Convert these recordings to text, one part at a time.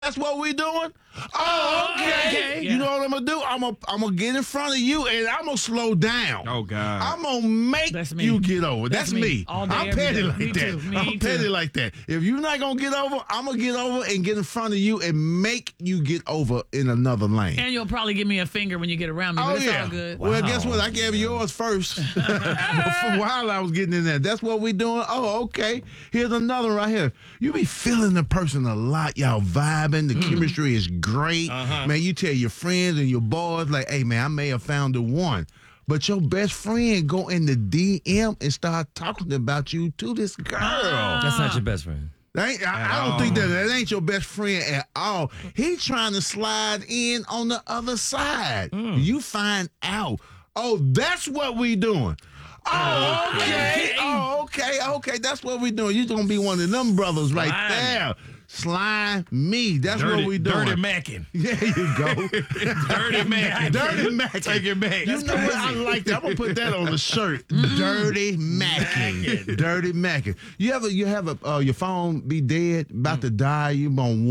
That's what we doing? Oh, okay. Yeah. You know what I'm going to do? I'm gonna get in front of you, and I'm going to slow down. Oh, God. I'm going to make That's me. you get over. That's me. All day, I'm every petty day. like Me that. too. Me I'm petty too. like that. If you're not going to get over, I'm going to get over and get in front of you and make you get over in another lane. And you'll probably give me a finger when you get around me, but it's all good. Well, guess what? I gave yours first. For a while I was getting in there. That's what we doing. Oh, okay. Here's another one right here. You be feeling the person a lot. Y'all vibing. The chemistry is great. Man, you tell your friends and your boys, like, hey, man, I may have found the one. But your best friend go in the DM and start talking about you to this girl. That's not your best friend. I don't think that ain't your best friend at all. He trying to slide in on the other side. You find out. Oh, that's what we doing. Oh, okay. Oh, okay. That's what we doing. You gonna be one of them brothers right there. Slime me. That's what we doing. Dirty macking. There you go. Dirty macking. Dirty macking. Take it back. You know what? I like that. I'm gonna put that on the shirt. Dirty macking. Dirty macking. You have your phone be dead, about to die. You on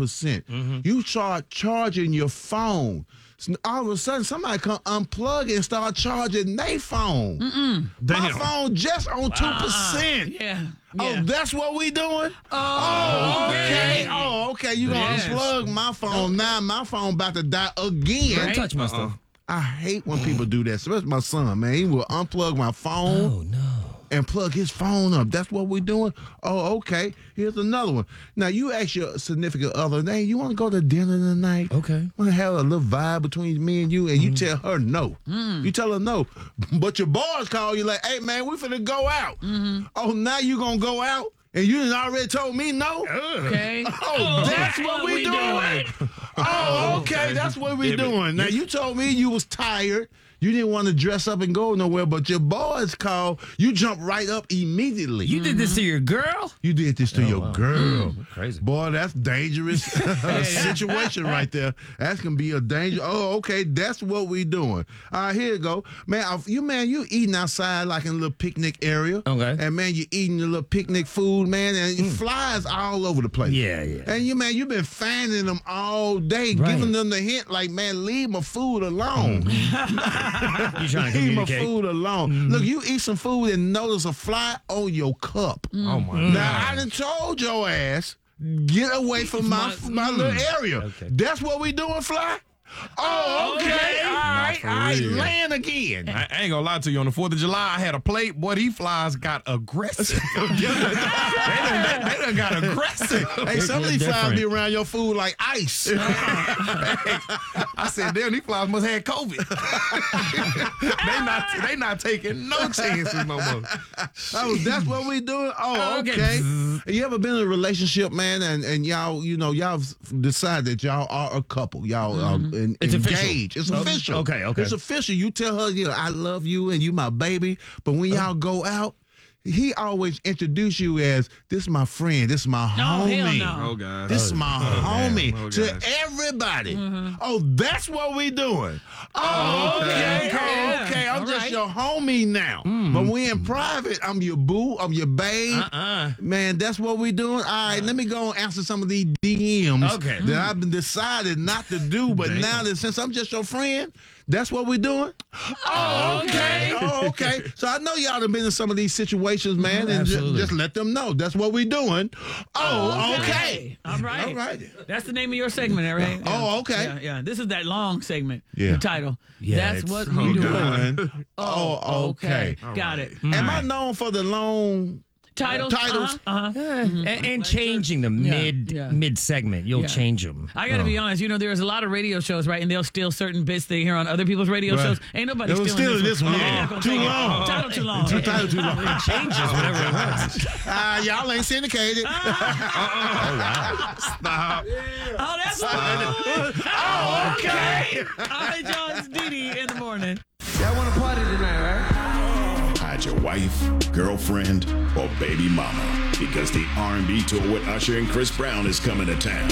1%. You start charging your phone. So all of a sudden, somebody come unplug and start charging their phone. My phone just on 2%. Yeah. Oh, that's what we doing? Oh, okay. Oh, okay. You gonna unplug my phone now? My phone about to die again. Don't touch my stuff. I hate when people do that. Especially my son, man. He will unplug my phone. Oh, no. And plug his phone up. That's what we're doing? Oh, okay. Here's another one. Now, you ask your significant other, hey, you want to go to dinner tonight? Okay. Want to have a little vibe between me and you? And you tell her no. You tell her no. But your boys call you like, hey, man, we finna go out. Oh, now you going to go out? And you done already told me no? Okay. Oh, that's what we doing? Oh, okay. That's what we doing. Now, you told me you was tired. You didn't want to dress up and go nowhere, but your boys called. You jumped right up immediately. You did this to your girl? You did this to your girl. Crazy. Boy, that's dangerous situation right there. That's going to be a danger. Oh, okay. That's what we doing. All right, here you go. Man, you eating outside like in a little picnic area. Okay. And, man, you eating a little picnic food, man, and flies all over the place. Yeah. And, you've been fanning them all day, Right. giving them the hint like, man, leave my food alone. You trying to Leave my communicate? food alone. Look, you eat some food and notice a fly on your cup. Oh, my God. Now, I done told your ass, get away from my little area. Okay. That's what we doing, Fly? Oh, okay. All right. for All right. real. Land again. I ain't gonna lie to you. On the 4th of July, I had a plate. Boy, these flies got aggressive. they done got aggressive. Hey, some of these flies be around your food like ice. I said, damn, these flies must have COVID. they not taking no chances no more. Oh, that's what we doing? Oh, okay. You ever been in a relationship, man, and y'all decide that y'all are a couple. Y'all are It's engaged. It's official. Okay. It's official. You tell her, I love you and you my baby. But when y'all go out, he always introduce you as, this is my friend, this is my homie. Hell no. Oh, God. This is my homie Oh, to gosh. everybody. Oh, that's what we doing. Oh, okay. Yeah. Oh, okay. I'm All just right. your homie now. But we in private, I'm your boo, I'm your babe. Man, that's what we doing. All right, let me go and answer some of these DMs Okay. that I've been decided not to do. But now that since I'm just your friend, that's what we doing. Oh, okay. Oh, okay. So I know y'all done been in some of these situations, man, and just let them know. That's what we doing. Oh, okay. All right. All right. That's the name of your segment, right? Oh, okay. Yeah. This is that long segment. Yeah. The title. Yeah, That's it's- what we doing. Oh, okay. Got it. Am I known for the long Titles. titles? And changing them Yeah. mid segment. You'll Yeah. change them. I got to be honest. There's a lot of radio shows, right? And they'll steal certain bits they hear on other people's radio Right. shows. Ain't nobody They was stealing stealing this one. I'm Yeah. not gonna Too take it. long. Title too long. Title too long. It changes whenever it wants. Y'all ain't syndicated. Stop. Oh, that's what. Oh, okay. Hi, John. It's Dee Dee in the morning. Y'all want to party tonight, right? Hide your wife, girlfriend, or baby mama, because the R&B tour with Usher and Chris Brown is coming to town.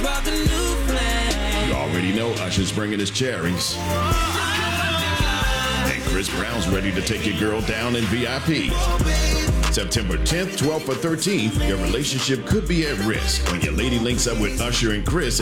You already know Usher's bringing his cherries. And Chris Brown's ready to take your girl down in VIP. September 10th, 12th, or 13th, your relationship could be at risk when your lady links up with Usher and Chris